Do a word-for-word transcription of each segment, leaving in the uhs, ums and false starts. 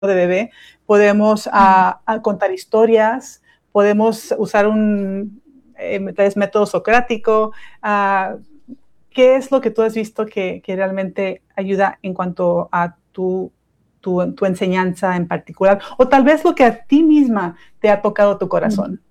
de bebé, podemos a, a contar historias, podemos usar un eh, método socrático. Uh, ¿Qué es lo que tú has visto que, que realmente ayuda en cuanto a tu, tu, tu enseñanza en particular? O tal vez lo que a ti misma te ha tocado tu corazón.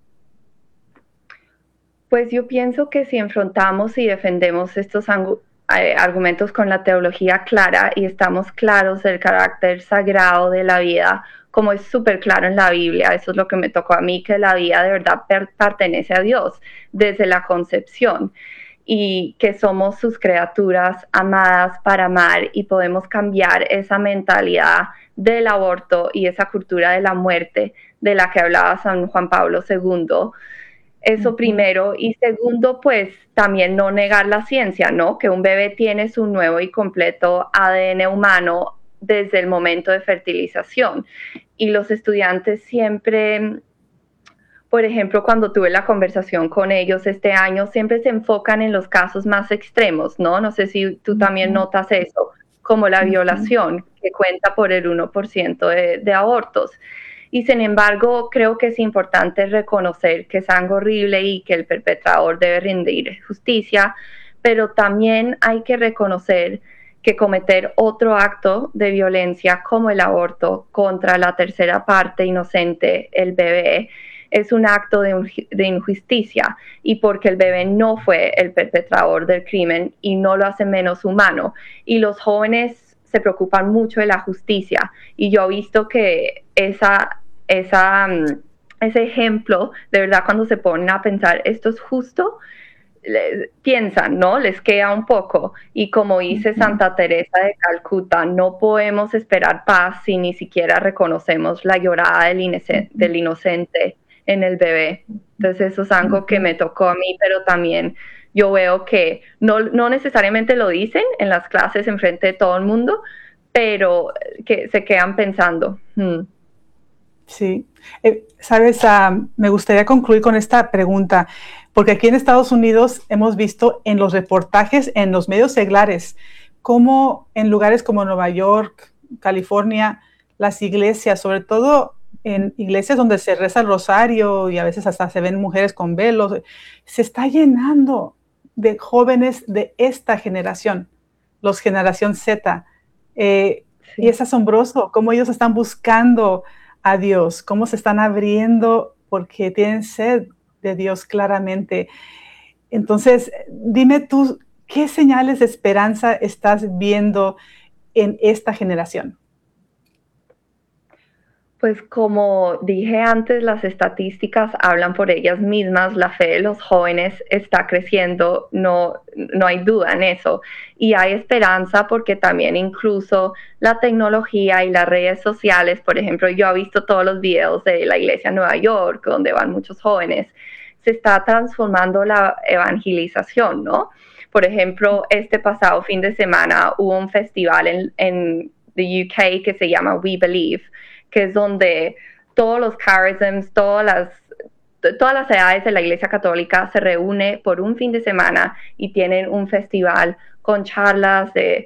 Pues yo pienso que si enfrentamos y defendemos estos argumentos con la teología clara y estamos claros del carácter sagrado de la vida, como es súper claro en la Biblia, eso es lo que me tocó a mí, que la vida de verdad per- pertenece a Dios desde la concepción y que somos sus criaturas amadas para amar y podemos cambiar esa mentalidad del aborto y esa cultura de la muerte de la que hablaba San Juan Pablo segundo. Eso primero. Y segundo, pues también no negar la ciencia, ¿no? Que un bebé tiene su nuevo y completo A D N humano desde el momento de fertilización. Y los estudiantes siempre, por ejemplo, cuando tuve la conversación con ellos este año, siempre se enfocan en los casos más extremos, ¿no? No sé si tú también notas eso, como la violación, que cuenta por el uno por ciento de, de abortos. Y sin embargo, creo que es importante reconocer que es algo horrible y que el perpetrador debe rendir justicia, pero también hay que reconocer que cometer otro acto de violencia como el aborto contra la tercera parte inocente, el bebé, es un acto de, de injusticia y porque el bebé no fue el perpetrador del crimen y no lo hace menos humano. Y los jóvenes se preocupan mucho de la justicia y yo he visto que esa, esa, ese ejemplo, de verdad, cuando se ponen a pensar esto es justo, les, piensan, ¿no? Les queda un poco. Y como dice Santa Teresa de Calcuta, no podemos esperar paz si ni siquiera reconocemos la llorada del, inocente, del inocente en el bebé. Entonces eso es algo que me tocó a mí, pero también yo veo que no, no necesariamente lo dicen en las clases en frente de todo el mundo, pero que se quedan pensando. Hmm. Sí. Eh, Sabes, uh, me gustaría concluir con esta pregunta, porque aquí en Estados Unidos hemos visto en los reportajes, en los medios seglares, cómo en lugares como Nueva York, California, las iglesias, sobre todo en iglesias donde se reza el rosario y a veces hasta se ven mujeres con velos, se está llenando de jóvenes de esta generación, los generación Z. Eh, sí. Y es asombroso cómo ellos están buscando a Dios, cómo se están abriendo porque tienen sed de Dios claramente. Entonces, dime tú, ¿qué señales de esperanza estás viendo en esta generación? Pues como dije antes, las estadísticas hablan por ellas mismas, la fe de los jóvenes está creciendo, no, no hay duda en eso. Y hay esperanza porque también incluso la tecnología y las redes sociales, por ejemplo, yo he visto todos los videos de la iglesia en Nueva York, donde van muchos jóvenes, se está transformando la evangelización, ¿no? Por ejemplo, este pasado fin de semana hubo un festival en, en the U K que se llama We Believe, que es donde todos los charisms, todas las, todas las edades de la Iglesia Católica se reúnen por un fin de semana y tienen un festival con charlas de,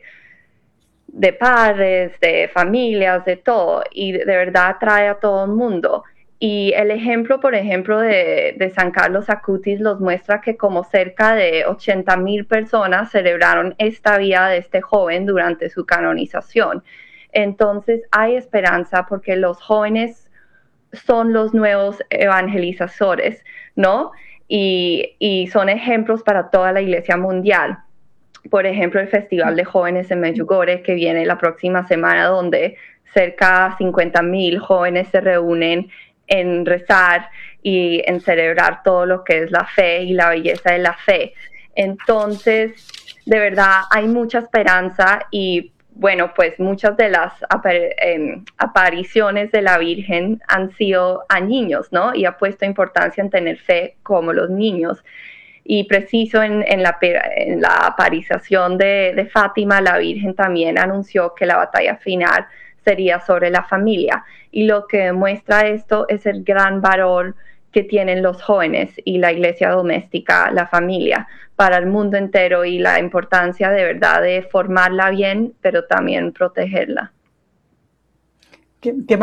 de padres, de familias, de todo, y de, de verdad atrae a todo el mundo. Y el ejemplo, por ejemplo, de, de San Carlos Acutis los muestra que como cerca de ochenta mil personas celebraron esta vida de este joven durante su canonización. Entonces hay esperanza porque los jóvenes son los nuevos evangelizadores, ¿no? Y, y son ejemplos para toda la iglesia mundial. Por ejemplo, el Festival de Jóvenes en Medjugorje, que viene la próxima semana, donde cerca de cincuenta mil jóvenes se reúnen en rezar y en celebrar todo lo que es la fe y la belleza de la fe. Entonces, de verdad, hay mucha esperanza y bueno, pues muchas de las eh, apariciones de la Virgen han sido a niños, ¿no? Y ha puesto importancia en tener fe como los niños. Y preciso en, en, la, en la aparición de, de Fátima, la Virgen también anunció que la batalla final sería sobre la familia. Y lo que demuestra esto es el gran valor que tienen los jóvenes y la iglesia doméstica, la familia, para el mundo entero y la importancia de verdad de formarla bien, pero también protegerla. qué, qué